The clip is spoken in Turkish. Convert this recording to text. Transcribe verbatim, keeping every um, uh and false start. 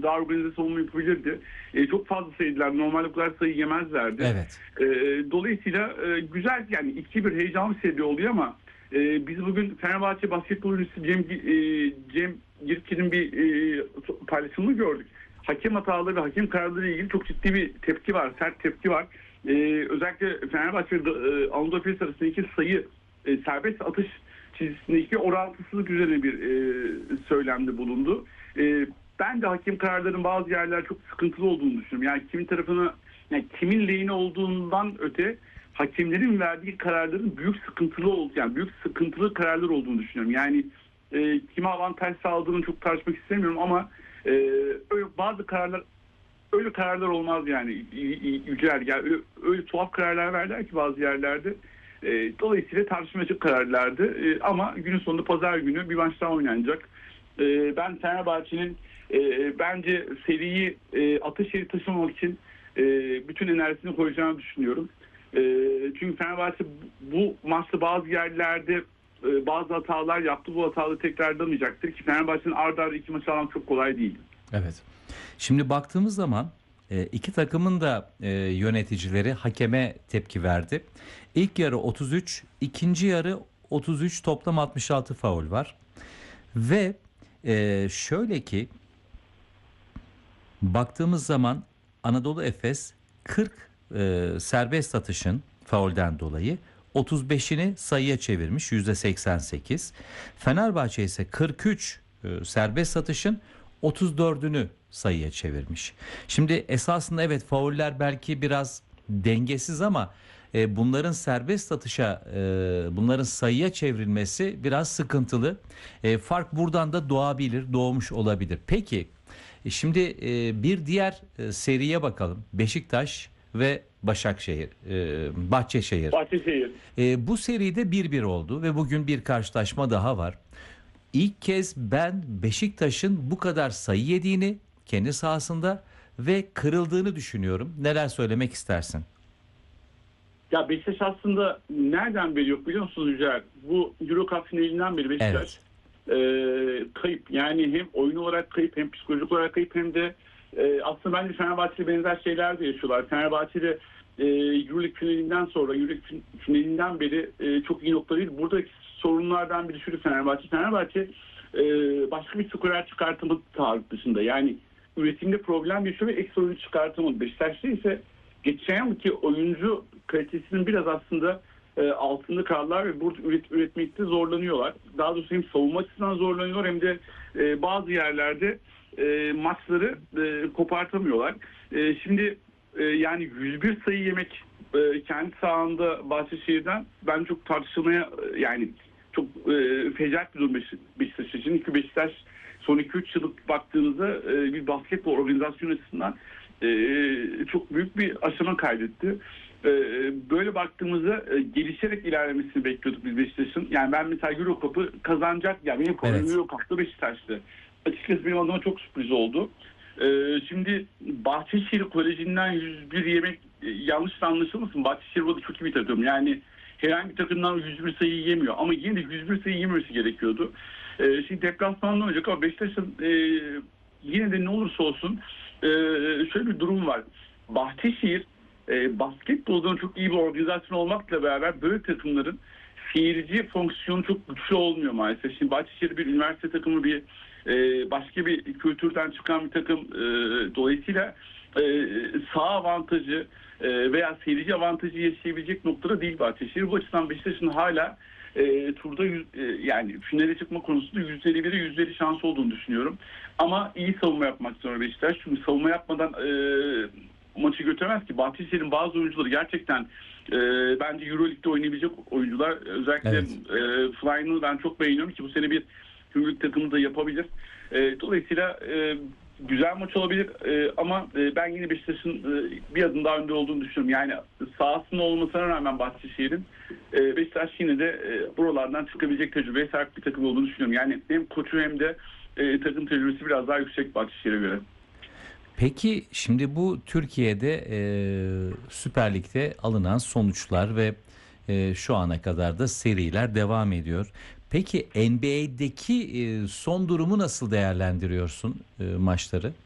daha organize savunma yapabilirdi. E, çok fazla sayıdılar. Normalde bu kadar sayı yemezlerdi. Evet. E, dolayısıyla e, güzel, yani iki bir heyecanlı seri oluyor ama e, biz bugün Fenerbahçe basketbol oyuncusu Cem, e, Cem Girkin'in bir e, paylaşımını gördük. Hakem hataları ve hakem kararları ile ilgili çok ciddi bir tepki var, sert tepki var. Ee, özellikle Fenerbahçe ve e, Anadolu Efes arasındaki sayı e, serbest atış çizgisindeki orantısızlık üzerine bir e, söylemde bulundu. E, ben de hakem kararlarının bazı yerler çok sıkıntılı olduğunu düşünüyorum. Yani kimin tarafını, yani kimin lehine olduğundan öte hakemlerin verdiği kararların büyük sıkıntılı olduğu, yani büyük sıkıntılı kararlar olduğunu düşünüyorum. Yani e, kime avantaj sağladığını çok tartışmak istemiyorum ama e, öyle bazı kararlar öyle kararlar olmaz yani. Yüceler yani öyle, öyle tuhaf kararlar verdiler ki bazı yerlerde. E, dolayısıyla tartışmacı kararlardı. E, ama günün sonunda pazar günü bir maç daha oynanacak. E, ben Fenerbahçe'nin e, bence seriyi e, Ataşehir'i taşımamak için e, bütün enerjisini koyacağını düşünüyorum. E, çünkü Fenerbahçe bu maçta bazı yerlerde e, bazı hatalar yaptı. Bu hataları tekrarlamayacaktır ki Fenerbahçe'nin arda arda iki maç almak çok kolay değil. Evet. Şimdi baktığımız zaman iki takımın da yöneticileri hakeme tepki verdi. İlk yarı otuz üç, ikinci yarı otuz üç, toplam altmış altı faul var. Ve şöyle ki baktığımız zaman Anadolu Efes kırk serbest atışın faulden dolayı otuz beşini sayıya çevirmiş, yüzde seksen sekiz. Fenerbahçe ise kırk üç serbest atışın otuz dördünü sayıya çevirmiş. Şimdi esasında evet fauller belki biraz dengesiz ama e, bunların serbest atışa, e, bunların sayıya çevrilmesi biraz sıkıntılı. E, fark buradan da doğabilir, doğmuş olabilir. Peki e, şimdi e, bir diğer e, seriye bakalım. Beşiktaş ve Başakşehir, e, Bahçeşehir. Bahçeşehir. E, bu seride bir bir oldu ve bugün bir karşılaşma daha var. İlk kez ben Beşiktaş'ın bu kadar sayı yediğini kendi sahasında ve kırıldığını düşünüyorum. Neler söylemek istersin? Ya Beşiktaş aslında nereden beri yok biliyor musunuz Yücel? Bu Euro Cup finalinden beri Beşiktaş evet. e, kayıp. Yani hem oyun olarak kayıp, hem psikolojik olarak kayıp, hem de e, aslında bence Fenerbahçe'de benzer şeyler de yaşıyorlar. Fenerbahçe'de e, Euroleague finalinden sonra, Euroleague finalinden beri e, çok iyi nokta değil. Buradaki sorunlardan biri şu: Fenerbahçe. Fenerbahçe e, başka bir skorer çıkartımı taahhüt dışında. Yani üretimde problem yaşıyor ve ekstra oyuncu çıkartamadı. Beşiktaş'ta ise geçen yılki oyuncu kalitesinin biraz aslında e, altında kaldılar ve burada üret, üretmekte zorlanıyorlar. Daha doğrusu hem savunma açısından zorlanıyorlar hem de e, bazı yerlerde e, maçları e, kopartamıyorlar. E, şimdi e, yani yüz bir sayı yemek e, kendi sahanda Bahçeşehir'den ben çok tartışılmaya e, yani çok e, fecaat bir durum Beşiktaş için. Çünkü Beşiktaş son iki üç yıllık baktığınızda e, bir basketbol organizasyon açısından e, çok büyük bir aşama kaydetti. E, böyle baktığımızda e, gelişerek ilerlemesini bekliyorduk biz Beşiktaş'ın. Yani ben mesela Euro Cup'ı kazanacak, yani benim konum evet. Euro Cup'ta Beşiktaş'tı. Açıkçası benim adıma çok sürpriz oldu. E, şimdi Bahçeşehir Koleji'nden yüz bir yemek e, yanlış anlaşılmasın. Bahçeşehir burada çok iyi bir takım. Yani herhangi bir takımdan yüz bir sayı yemiyor. Ama yine de yüz bir sayı yememesi gerekiyordu. Ee, şimdi deplasmanda olacak ama Beşiktaş'ın e, yine de ne olursa olsun e, şöyle bir durum var. Bahçeşehir e, basketboldan çok iyi bir organizasyon olmakla beraber böyle takımların seyirci fonksiyonu çok güçlü olmuyor maalesef. Şimdi Bahçeşehir bir üniversite takımı, bir e, başka bir kültürden çıkan bir takım. E, dolayısıyla e, sağ avantajı e, veya seyirci avantajı yaşayabilecek noktada değil Bahçeşehir. Bu açıdan Beşiktaş'ın hala e, turda yüz, e, yani finale çıkma konusunda yüz elli bire yüz elli şans olduğunu düşünüyorum. Ama iyi savunma yapmak zorunda Beşiktaş. Çünkü savunma yapmadan e, maçı götüremez ki. Bahçeşehir'in bazı oyuncuları gerçekten e, bence Euroleague'de oynayabilecek oyuncular. Özellikle evet. e, Fly'ını ben çok beğeniyorum ki bu sene bir Euroleague takımı da yapabilir. E, dolayısıyla e, güzel maç olabilir e, ama e, ben yine Beşiktaş'ın e, bir adım daha önde olduğunu düşünüyorum. Yani sahasında olmasına rağmen Bahçeşehir'in e, Beşiktaş yine de e, buralardan çıkabilecek tecrübeye sahip bir takım olduğunu düşünüyorum. Yani hem koçu hem de e, takım tecrübesi biraz daha yüksek Bahçeşehir'e göre. Peki şimdi bu Türkiye'de e, Süper Lig'de alınan sonuçlar ve e, şu ana kadar da seriler devam ediyor. Peki N B A'deki e, son durumu nasıl değerlendiriyorsun e, maçları?